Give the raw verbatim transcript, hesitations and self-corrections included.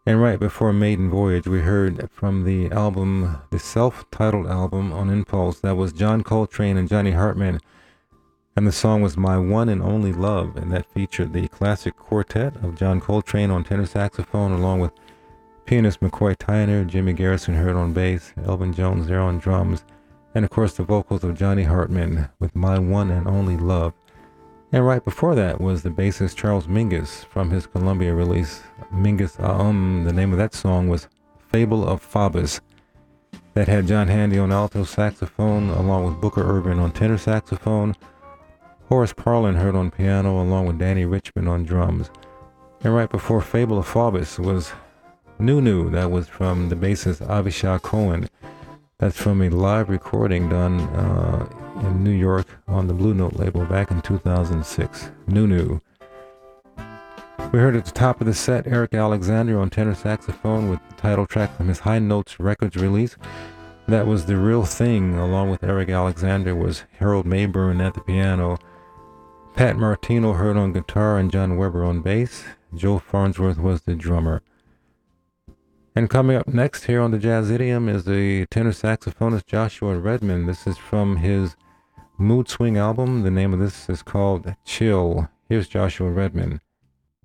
And right before Maiden Voyage, we heard from the album, the self-titled album on Impulse, that was John Coltrane and Johnny Hartman. And the song was My One and Only Love, and that featured the classic quartet of John Coltrane on tenor saxophone, along with pianist McCoy Tyner, Jimmy Garrison heard on bass, Elvin Jones there on drums, and of course the vocals of Johnny Hartman with My One and Only Love. And right before that was the bassist Charles Mingus from his Columbia release, Mingus Um. The name of that song was Fable of Faubus. That had John Handy on alto saxophone, along with Booker Urban on tenor saxophone, Horace Parlan heard on piano, along with Danny Richmond on drums. And right before Fable of Faubus was Nunu. That was from the bassist Avishai Cohen. That's from a live recording done uh, in New York on the Blue Note label back in two thousand six. Nunu. We heard at the top of the set Eric Alexander on tenor saxophone with the title track from his High Notes Records release. That was The Real Thing. Along with Eric Alexander was Harold Mayburn at the piano, Pat Martino heard on guitar, and John Weber on bass. Joe Farnsworth was the drummer. And coming up next here on the Jazz Idiom is the tenor saxophonist Joshua Redman. This is from his Mood Swing album. The name of this is called Chill. Here's Joshua Redman.